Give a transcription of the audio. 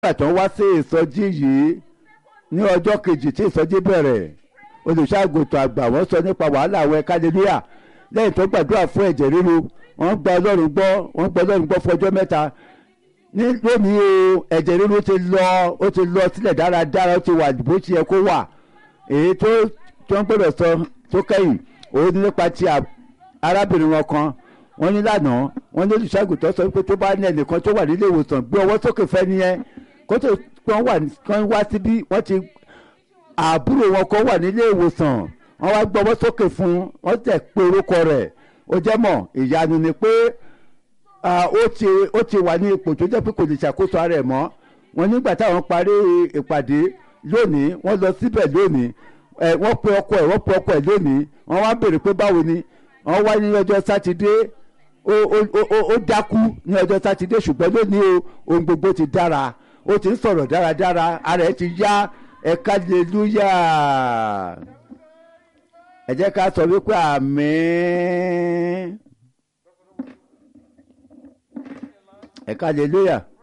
tó ń wá sí ìsọjí yìí ní ọjọ́ kejì tí ìsọjí bẹ̀rẹ̀ olùṣàgùtàn àgbà wọ́n sọ nípa wàhálà àwọn ẹ̀ka hallelujah lẹ́yìn tó gbàdúrà fún ẹ̀jẹ̀ ríru wọ́n gba ọlọ́run gbọ́ fún ọjọ́ mẹ́ta ní lónìí o ẹ̀jẹ̀ ríru ti lọ sílẹ̀ dáradára ó ti wà bó ti yẹ kó wà èyí tó ń gbọ́dọ̀ sọ tó kẹ́yìn òun ní nípa ti arábìnrin wọn kan wọ́n ní lánàá wọ́n ní olùṣàgùtàn sọ pé tó bá ní ẹnìkan tó wà nílé ìwòsàn gbé ọwọ́ sókè fẹ́ nìyẹn kó tó wọ́n wá síbí wọ́n ti àbúrò wọn kan wà nílé ìwòsàn wọ́n wá gbọ́wọ́ sókè fún wọ́n tẹ̀ pé orúkọ rẹ̀ ó jẹ́ mọ̀ ìyanu ni pé ó ti wà ní ipò tó jẹ́ pé kò lè ṣàkóso ara ẹ̀ mọ́ wọ́n nígbà táwọn parí ìpàdé lónìí wọ́n lọ síbẹ̀ lónìí wọ́n pe ọkọ ẹ̀ lónìí wọ́n wá béèrè pé báwo ni wọ́n wá ní ọjọ́ sátidé ó dákú ní ọjọ́ sátidé ṣùgbọ́n lónìí ohun gbogbo ti dára ó ti ń sọ̀rọ̀ dáradára ara ẹ̀ ti yá ẹ̀ka hallelujah ẹ jẹ́ ká sọ wípé àmín ẹ̀ka hallelujah.